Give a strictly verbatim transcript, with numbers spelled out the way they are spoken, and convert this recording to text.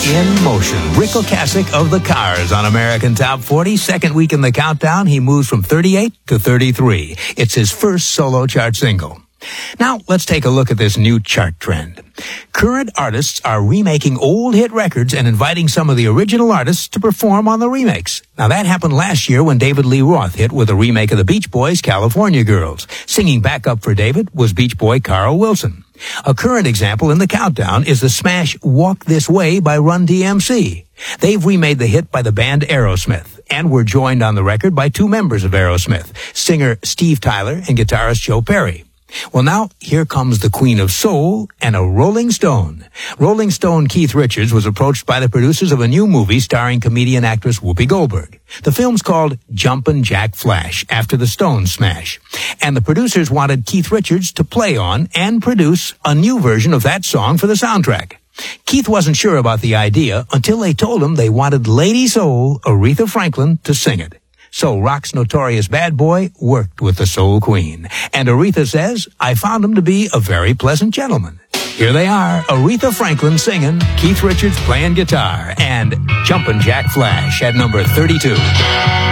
in motion. Rick Ocasek of the Cars on American Top forty. Second week in the countdown, he moves from thirty-eight to thirty-three. It's his first solo chart single. Now, let's take a look at this new chart trend. Current artists are remaking old hit records and inviting some of the original artists to perform on the remakes. Now, that happened last year when David Lee Roth hit with a remake of the Beach Boys' California Girls. Singing backup for David was Beach Boy Carl Wilson. A current example in the countdown is the smash Walk This Way by Run D M C. They've remade the hit by the band Aerosmith, and were joined on the record by two members of Aerosmith, singer Steve Tyler and guitarist Joe Perry. Well, now, here comes the Queen of Soul and a Rolling Stone. Rolling Stone Keith Richards was approached by the producers of a new movie starring comedian actress Whoopi Goldberg. The film's called Jumpin' Jack Flash, after the Stones smash. And the producers wanted Keith Richards to play on and produce a new version of that song for the soundtrack. Keith wasn't sure about the idea until they told him they wanted Lady Soul, Aretha Franklin, to sing it. So rock's notorious bad boy worked with the Soul Queen. And Aretha says, I found him to be a very pleasant gentleman. Here they are, Aretha Franklin singing, Keith Richards playing guitar, and Jumpin' Jack Flash at number thirty-two.